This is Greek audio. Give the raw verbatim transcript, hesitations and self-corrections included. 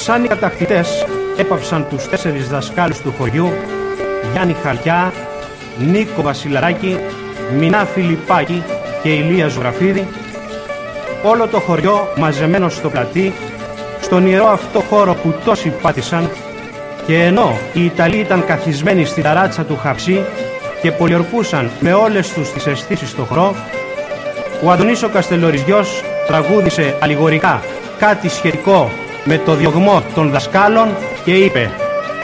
σαν οι κατακτητές έπαυσαν τους τέσσερις δασκάλους του χωριού, Γιάννη Χαριά, Νίκο Βασιλαράκη, Μινά Φιλιππάκη και Ηλία Ζωγραφίδη, όλο το χωριό μαζεμένο στο πλατή, στον ιερό αυτό χώρο που τόσοι πάτησαν, και ενώ οι Ιταλοί ήταν καθισμένοι στη ταράτσα του Χαψί και πολιορκούσαν με όλες τους τις αισθήσεις στο χορό, ο Αντωνής ο Καστελοριζιός τραγούδισε αλληγορικά κάτι σχετικό με το διωγμό των δασκάλων και είπε: